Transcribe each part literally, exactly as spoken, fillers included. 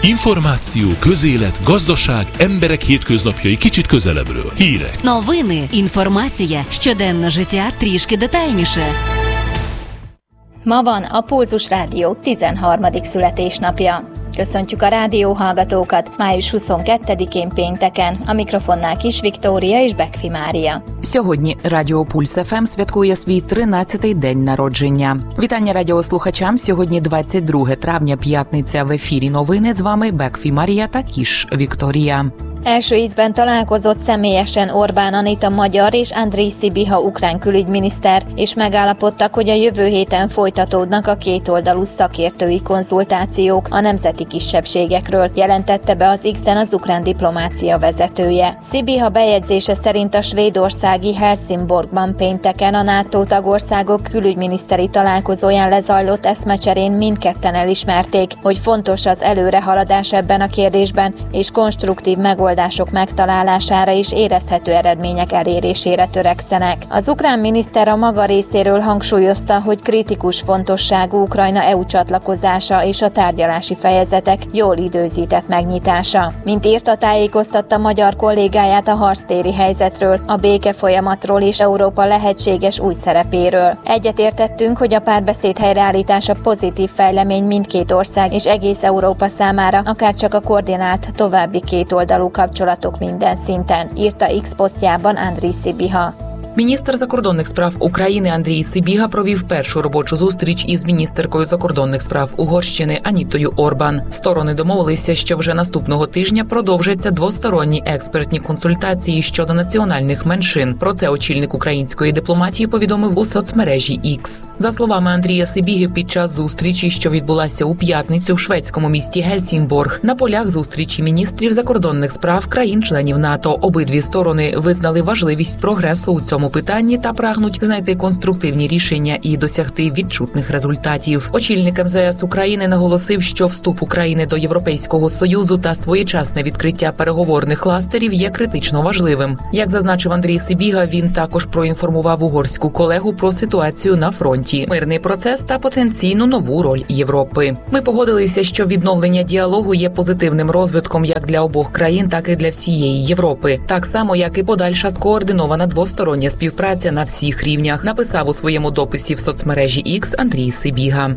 Інформацію, közélet, gazdaság, emberek hétköznapjai kicsit közelebbről. Hírek. Новини, інформація, щоденне життя трішки детальніше. Ma van a Pulzus Rádió tizenharmadik születésnapja. Köszöntjük a rádióhallgatókat május huszonkettedikén pénteken, a mikrofonnál Kis Viktória és Bekfi Mária. Сьогодні Радіо Пульс еф ем святкує свій тринадцятий день народження. Вітання радіослухачам. Сьогодні двадцять друге травня, п'ятниця. В ефірі новини. З вами Bekfi Mária та Kis Viktória. Első ízben találkozott személyesen Orbán Anita magyar és Andrej Sibiha ukrán külügyminiszter, és megállapodtak, hogy a jövő héten folytatódnak a kétoldalú szakértői konzultációk a nemzeti kisebbségekről, jelentette be az X-en az ukrán diplomácia vezetője. Sibiha bejegyzése szerint a svédországi Helsingborgban pénteken a NATO tagországok külügyminiszteri találkozóján lezajlott eszmecserén mindketten elismerték, hogy fontos az előrehaladás ebben a kérdésben, és konstruktív megoldás megoldások megtalálására és érezhető eredmények elérésére törekszenek. Az ukrán miniszter a maga részéről hangsúlyozta, hogy kritikus fontosságú Ukrajna é u csatlakozása és a tárgyalási fejezetek jól időzített megnyitása. Mint írta, tájékoztatta magyar kollégáját a harctéri helyzetről, a béke folyamatról és Európa lehetséges új szerepéről. Egyetértettünk, hogy a párbeszéd helyreállítása pozitív fejlemény mindkét ország és egész Európa számára, akárcsak a koordinált további kétoldalú kapcsolatok minden szinten, írta X posztjában Andrej Sibiha. Міністр закордонних справ України Андрій Сибіга провів першу робочу зустріч із міністеркою закордонних справ Угорщини Анітою Орбан. Сторони домовилися, що вже наступного тижня продовжаться двосторонні експертні консультації щодо національних меншин. Про це очільник української дипломатії повідомив у соцмережі X. За словами Андрія Сибіги, під час зустрічі, що відбулася у п'ятницю в шведському місті Гельсінборг, на полях зустрічі міністрів закордонних справ країн-членів НАТО обидві сторони визнали важливість прогресу у цьому питанні та прагнуть знайти конструктивні рішення і досягти відчутних результатів. Очільник ем зе ес України наголосив, що вступ України до Європейського Союзу та своєчасне відкриття переговорних кластерів є критично важливим. Як зазначив Андрій Сибіга, він також проінформував угорську колегу про ситуацію на фронті, мирний процес та потенційну нову роль Європи. Ми погодилися, що відновлення діалогу є позитивним розвитком як для обох країн, так і для всієї Європи. Так само, як і подальша скоординована двостороння співпраця на всіх рівнях, написав у своєму дописі в соцмережі X Андрій Сибіга.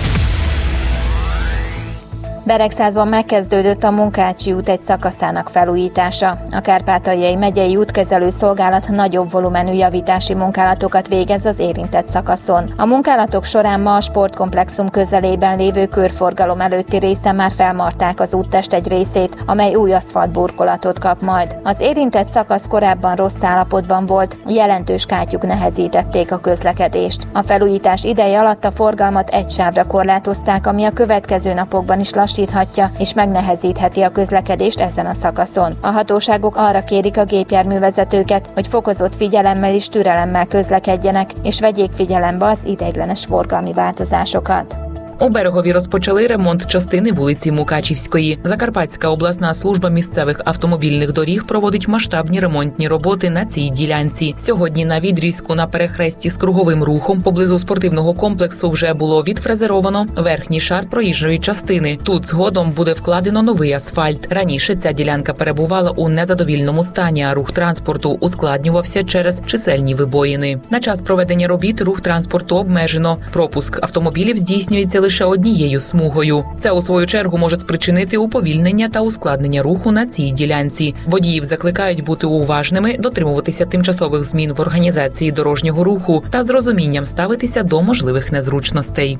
Beregszázban megkezdődött a Munkácsi út egy szakaszának felújítása. A Kárpátaljai Megyei Útkezelő Szolgálat nagyobb volumenű javítási munkálatokat végez az érintett szakaszon. A munkálatok során ma a sportkomplexum közelében lévő körforgalom előtti részen már felmarták az úttest egy részét, amely új aszfaltburkolatot kap majd. Az érintett szakasz korábban rossz állapotban volt, jelentős kátyuk nehezítették a közlekedést. A felújítás ideje alatt a forgalmat egy sávra korlátozták, ami a következő napokban is lassíthatja és megnehezítheti a közlekedést ezen a szakaszon. A hatóságok arra kérik a gépjárművezetőket, hogy fokozott figyelemmel és türelemmel közlekedjenek, és vegyék figyelembe az ideiglenes forgalmi változásokat. У Берегові розпочали ремонт частини вулиці Мукачівської. Закарпатська обласна служба місцевих автомобільних доріг проводить масштабні ремонтні роботи на цій ділянці. Сьогодні на відрізку на перехресті з круговим рухом поблизу спортивного комплексу вже було відфрезеровано верхній шар проїжджої частини. Тут згодом буде вкладено новий асфальт. Раніше ця ділянка перебувала у незадовільному стані, а рух транспорту ускладнювався через чисельні вибоїни. На час проведення робіт рух транспорту обмежено. Пропуск автомобілів здійснюється лише однією смугою. Це, у свою чергу, може спричинити уповільнення та ускладнення руху на цій ділянці. Водіїв закликають бути уважними, дотримуватися тимчасових змін в організації дорожнього руху та з розумінням ставитися до можливих незручностей.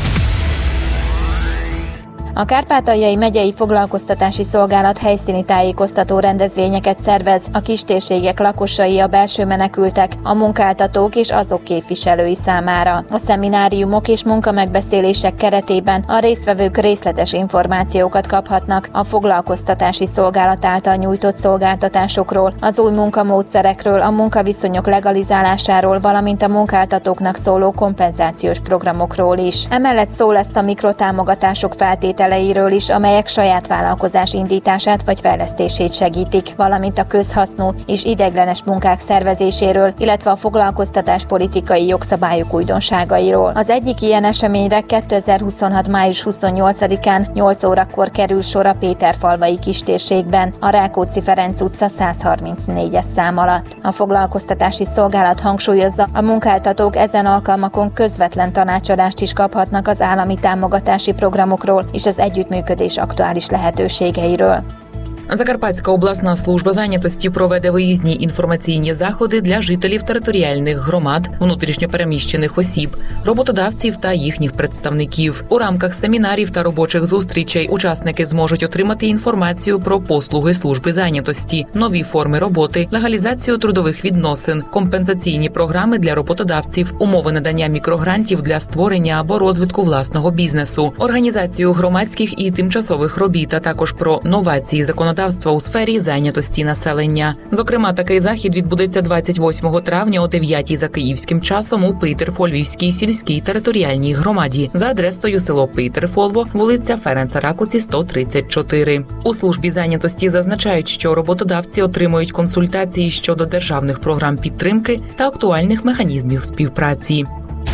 A Kárpátaljai Megyei Foglalkoztatási Szolgálat helyszíni tájékoztató rendezvényeket szervez a kistérségek lakosai, a belső menekültek, a munkáltatók és azok képviselői számára. A szemináriumok és munkamegbeszélések keretében a résztvevők részletes információkat kaphatnak a foglalkoztatási szolgálat által nyújtott szolgáltatásokról, az új munkamódszerekről, a munkaviszonyok legalizálásáról, valamint a munkáltatóknak szóló kompenzációs programokról is. Emellett szó lesz a mikrotámogatások feltételezéséről, modelleiről is, amelyek saját vállalkozás indítását vagy fejlesztését segítik, valamint a közhasznú és ideiglenes munkák szervezéséről, illetve a foglalkoztatáspolitikai jogszabályok újdonságairól. Az egyik ilyen eseményre kétezer-huszonhat. május huszonnyolcadikán nyolc órakor kerül sor a Péterfalvai kistérségben, a Rákóczi-Ferenc utca száz harmincnégyes szám alatt. A foglalkoztatási szolgálat hangsúlyozza, a munkáltatók ezen alkalmakon közvetlen tanácsadást is kaphatnak az állami támogatási programokról és az együttműködés aktuális lehetőségeiről. Закарпатська обласна служба зайнятості проведе виїзні інформаційні заходи для жителів територіальних громад, внутрішньопереміщених осіб, роботодавців та їхніх представників. У рамках семінарів та робочих зустрічей учасники зможуть отримати інформацію про послуги служби зайнятості, нові форми роботи, легалізацію трудових відносин, компенсаційні програми для роботодавців, умови надання мікрогрантів для створення або розвитку власного бізнесу, організацію громадських і тимчасових робіт, а також про новації законодавства у сфері зайнятості населення. Зокрема, такий захід відбудеться двадцять восьмого травня о дев'ятій за київським часом у Пейтерфольвівській сільській територіальній громаді за адресою село Пейтерфолво, вулиця Ференца Ракоці, сто тридцять чотири. У службі зайнятості зазначають, що роботодавці отримують консультації щодо державних програм підтримки та актуальних механізмів співпраці.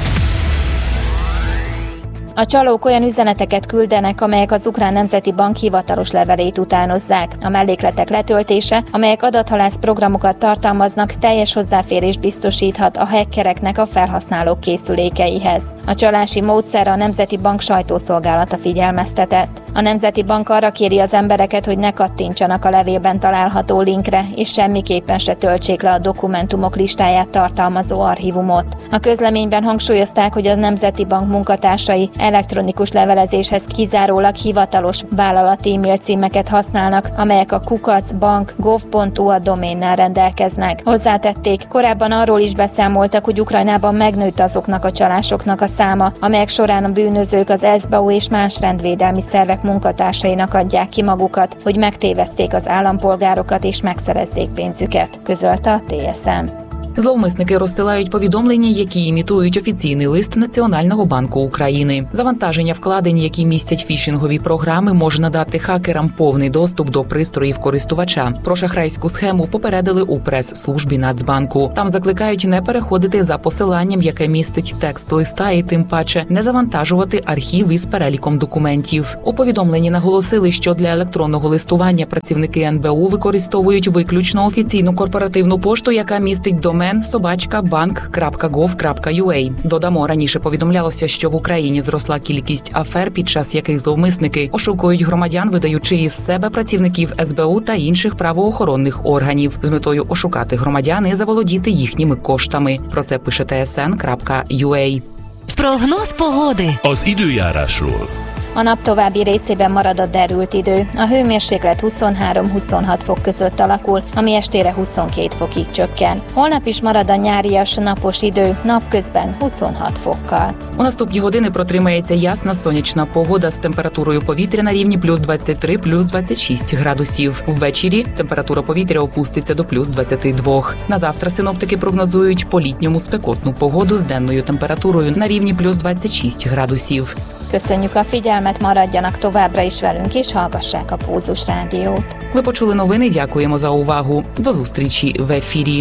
A csalók olyan üzeneteket küldenek, amelyek az Ukrán Nemzeti Bank hivatalos levelét utánozzák. A mellékletek letöltése, amelyek adathalász programokat tartalmaznak, teljes hozzáférést biztosíthat a hackereknek a felhasználók készülékeihez. A csalási módszerre a Nemzeti Bank sajtószolgálata figyelmeztetett. A Nemzeti Bank arra kéri az embereket, hogy ne kattintsanak a levélben található linkre, és semmiképpen se töltsék le a dokumentumok listáját tartalmazó archívumot. A közleményben hangsúlyozták, hogy a Nemzeti Bank munkatársai elektronikus levelezéshez kizárólag hivatalos vállalati e-mail címeket használnak, amelyek a kukacbank pont gov pont u a doménnel rendelkeznek. Hozzátették, korábban arról is beszámoltak, hogy Ukrajnában megnőtt azoknak a csalásoknak a száma, amelyek során a bűnözők az es bé u és más rendvédelmi szervek munkatársainak adják ki magukat, hogy megtéveszték az állampolgárokat és megszerezzék pénzüket, közölte a té es em. Зловмисники розсилають повідомлення, які імітують офіційний лист Національного банку України. Завантаження вкладень, які містять фішингові програми, може надати хакерам повний доступ до пристроїв користувача. Про шахрайську схему попередили у прес-службі Нацбанку. Там закликають не переходити за посиланням, яке містить текст листа, і тим паче не завантажувати архів із переліком документів. У повідомленні наголосили, що для електронного листування працівники ен бе у використовують виключно офіційну корпоративну пошту, яка містить домен собачка банк крапка гов крапка ю а. Додамо, раніше повідомлялося, що в Україні зросла кількість афер, під час яких зловмисники ошукують громадян, видаючи із себе працівників ес бе у та інших правоохоронних органів з метою ошукати громадян і заволодіти їхніми коштами. Про це пише те ес ен крапка ю а. Прогноz pogody. Az időjárásról. A nap további részében marad a derült idő. A hőmérséklet huszonhárom-huszonhat fok között alakul, ami estére huszonkét fokig csökken. Holnap is marad a nyárias, napos idő, napközben huszonhat fokkal. У наступні години протримається ясна сонячна погода з температурою повітря на рівні плюс двадцять три - плюс двадцять шість градусів. Ввечері температура повітря опуститься до плюс двадцять два. На завтра синоптики прогнозують по-літньому спекотну погоду з денною температурою на рівні плюс двадцять шість градусів. Köszönjük a figyelmet, maradjanak továbbra is velünk, és hallgassák a Pulzus Rádiót. Ви почули новини, дякуємо за увагу. До зустрічі в ефірі.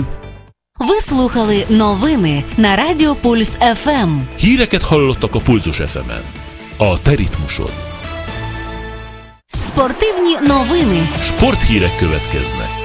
Ви слухали новини на Радіо Пульс еф ем. Híreket hallottak a Pulzus еф емен. A te ritmusod. Спортивні новини. Sporthírek következnek.